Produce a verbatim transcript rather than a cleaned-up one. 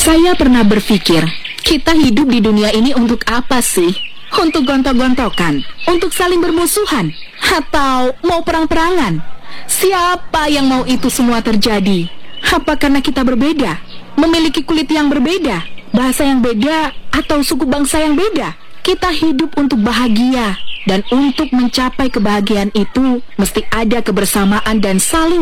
Saya pernah berpikir, kita hidup di dunia ini untuk apa sih? Untuk gontok-gontokan? Untuk saling bermusuhan? Atau mau perang-perangan? Siapa yang mau itu semua terjadi? Apa karena kita berbeda? Memiliki kulit yang berbeda? Bahasa yang beda? Atau suku bangsa yang beda? Kita hidup untuk bahagia. Dan untuk mencapai kebahagiaan itu, mesti ada kebersamaan dan saling